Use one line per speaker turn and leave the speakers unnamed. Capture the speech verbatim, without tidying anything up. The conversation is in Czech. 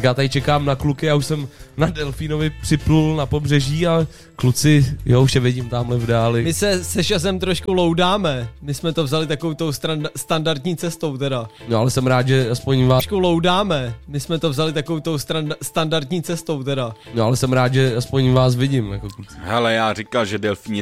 Tak já tady čekám na kluky, já už jsem na Delfínovi připlul na pobřeží a kluci, jo, už je vidím tamhle v dáli.
My se se Šazem trošku loudáme, my jsme to vzali takovou tou stran- standardní cestou teda.
No ale jsem rád, že aspoň vás...
Trošku loudáme, my jsme to vzali takovou tou stran- standardní cestou teda.
No ale jsem rád, že aspoň vás vidím, jako kluci.
Hele, já říkal, že delfíni